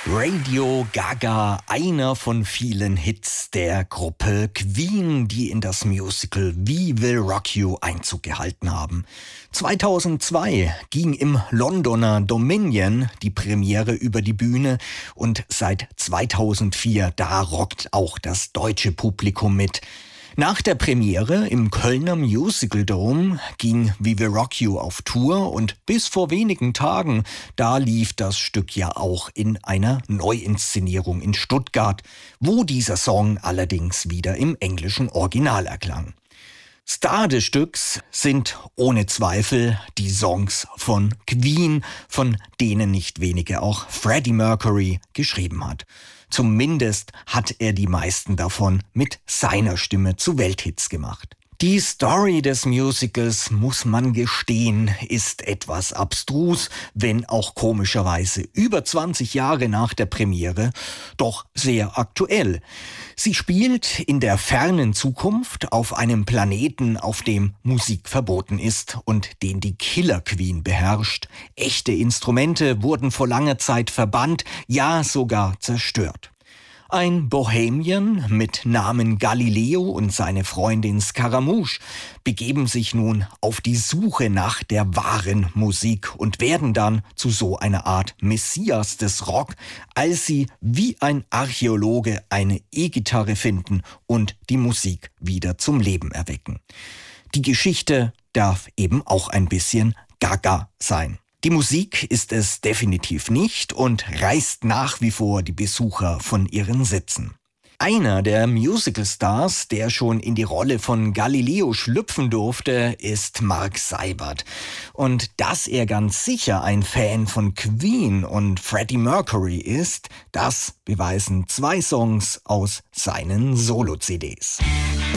Radio Gaga, einer von vielen Hits der Gruppe Queen, die in das Musical We Will Rock You Einzug gehalten haben. 2002 ging im Londoner Dominion die Premiere über die Bühne und seit 2004, da rockt auch das deutsche Publikum mit. Nach der Premiere im Kölner Musical Dome ging We Will Rock You auf Tour und bis vor wenigen Tagen, da lief das Stück ja auch in einer Neuinszenierung in Stuttgart, wo dieser Song allerdings wieder im englischen Original erklang. Star des Stücks sind ohne Zweifel die Songs von Queen, von denen nicht wenige auch Freddie Mercury geschrieben hat. Zumindest hat er die meisten davon mit seiner Stimme zu Welthits gemacht. Die Story des Musicals, muss man gestehen, ist etwas abstrus, wenn auch komischerweise über 20 Jahre nach der Premiere, doch sehr aktuell. Sie spielt in der fernen Zukunft auf einem Planeten, auf dem Musik verboten ist und den die Killer Queen beherrscht. Echte Instrumente wurden vor langer Zeit verbannt, ja sogar zerstört. Ein Bohemian mit Namen Galileo und seine Freundin Scaramouche begeben sich nun auf die Suche nach der wahren Musik und werden dann zu so einer Art Messias des Rock, als sie wie ein Archäologe eine E-Gitarre finden und die Musik wieder zum Leben erwecken. Die Geschichte darf eben auch ein bisschen Gaga sein. Die Musik ist es definitiv nicht und reißt nach wie vor die Besucher von ihren Sitzen. Einer der Musicalstars, der schon in die Rolle von Galileo schlüpfen durfte, ist Mark Seibert. Und dass er ganz sicher ein Fan von Queen und Freddie Mercury ist, das beweisen 2 Songs aus seinen Solo-CDs.